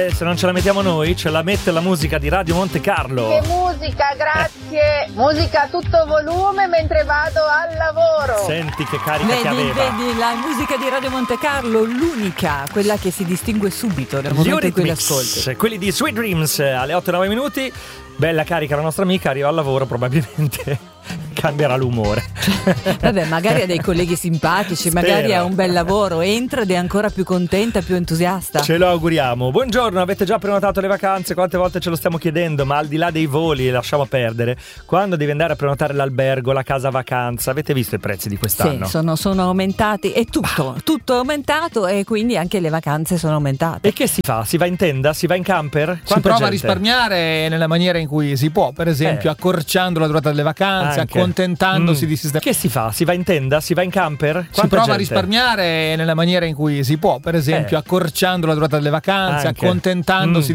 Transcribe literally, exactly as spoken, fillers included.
Eh, se non ce la mettiamo noi, ce la mette la musica di Radio Monte Carlo. Che musica, grazie. Musica a tutto volume mentre vado al lavoro. Senti che carica vedi, che aveva. Vedi, la musica di Radio Monte Carlo, l'unica, quella che si distingue subito nel momento in cui l'ascolti. Quelli di Sweet Dreams alle otto e nove minuti. Bella carica la nostra amica, arriva al lavoro, probabilmente cambierà l'umore. Vabbè, magari ha dei colleghi simpatici, Spero. magari ha un bel lavoro, entra ed è ancora più contenta, più entusiasta. Ce lo auguriamo. Buongiorno, avete già prenotato le vacanze? Quante volte ce lo stiamo chiedendo, ma al di là dei voli, lasciamo perdere. Quando devi andare a prenotare l'albergo, la casa vacanza, avete visto i prezzi di quest'anno? Sì, sono, sono aumentati, è tutto, tutto è aumentato e quindi anche le vacanze sono aumentate. E che si fa? Si va in tenda? Si va in camper? Quanta si prova gente? a risparmiare nella maniera in cui si può, per esempio Eh. accorciando la durata delle vacanze, Anche. accontentandosi Mm. di sistema. Che si fa? Si va in tenda? Si va in camper? Si Quanta prova a gente? risparmiare nella maniera in cui si può, per esempio Eh. accorciando la durata delle vacanze, Anche. accontentandosi Mm.